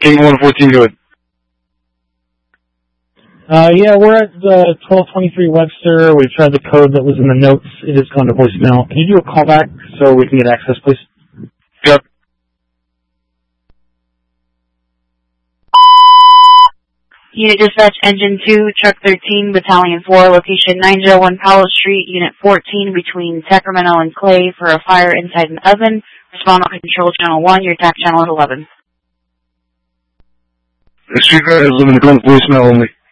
King 114, go ahead. Yeah, we're at 1223 Webster. We've tried the code that was in the notes. It has gone to voicemail. Can you do a callback so we can get access, please? Yep. Unit Dispatch, Engine 2, Truck 13, Battalion 4, location 901 Powell Street, Unit 14, between Sacramento and Clay for a fire inside an oven. Respond on Control Channel 1, your TAC channel is 11. The street guard is limited to voicemail only.